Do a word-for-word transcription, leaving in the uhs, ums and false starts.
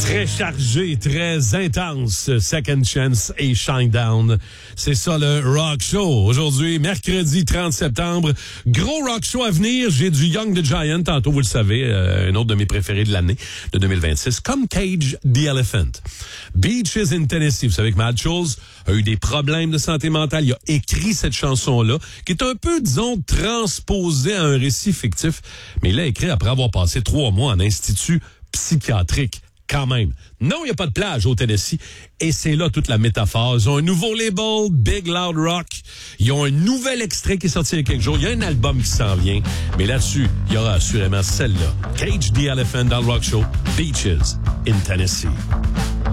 Très chargé, très intense, Second Chance et Shinedown. C'est ça le Rock Show. Aujourd'hui, mercredi trente septembre. Gros Rock Show à venir. J'ai du Young the Giant, tantôt vous le savez, euh, un autre de mes préférés de l'année de deux mille vingt-six, comme Cage the Elephant. Beaches in Tennessee. Vous savez que Mad Shoals a eu des problèmes de santé mentale. Il a écrit cette chanson-là, qui est un peu, disons, transposée à un récit fictif. Mais il l'a écrit après avoir passé trois mois en institut psychiatrique. Quand même. Non, il n'y a pas de plage au Tennessee. Et c'est là toute la métaphore. Ils ont un nouveau label, Big Loud Rock. Ils ont un nouvel extrait qui est sorti il y a quelques jours. Il y a un album qui s'en vient. Mais là-dessus, il y aura assurément celle-là. Cage the Elephant dans le Rock Show. Beaches in Tennessee.